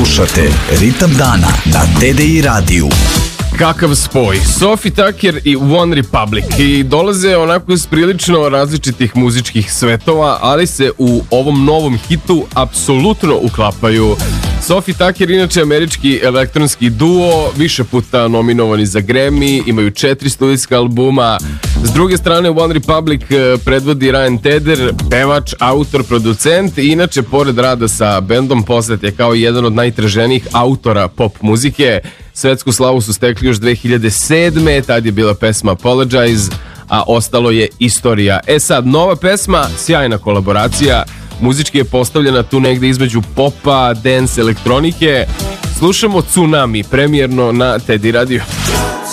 Slušate Ritam dana na TDI radiju. Kakav spoj, Sophie Tucker i One Republic, i dolaze onako iz prilično različitih muzičkih svetova, ali se u ovom novom hitu apsolutno uklapaju. Sophie Tucker, inače američki elektronski duo, više puta nominovani za Grammy, imaju 4 studijska albuma. S druge strane, One Republic predvodi Ryan Tedder, pevač, autor, producent, i inače pored rada sa bendom poznat je kao jedan od najtraženijih autora pop muzike. Svetsku slavu su stekli još 2007. Tad je bila pesma Apologize, a ostalo je istorija. Sad, nova pesma, sjajna kolaboracija, muzički je postavljena tu negde između popa, dance, elektronike. Slušamo Tsunami, premijerno na TDI radiju.